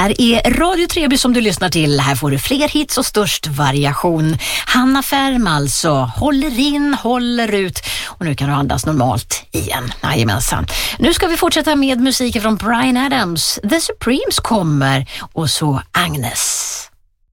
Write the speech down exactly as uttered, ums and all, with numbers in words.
här är Radio Treby som du lyssnar till. Här får du fler hits och störst variation. Hanna Färm alltså, håller in, håller ut. Och nu kan du andas normalt igen. Jajamensan. Nu ska vi fortsätta med musiken från Bryan Adams. The Supremes kommer och så Agnes.